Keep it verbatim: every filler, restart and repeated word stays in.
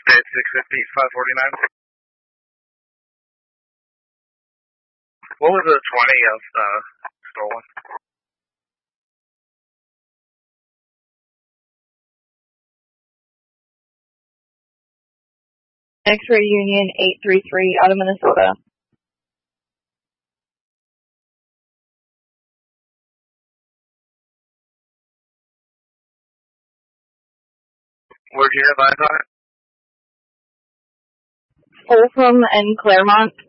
six fifty, five forty-nine. What was the twenty of uh, stolen? X-ray Union eight three three out of Minnesota. Where'd you have eyes on it? Folsom and Claremont.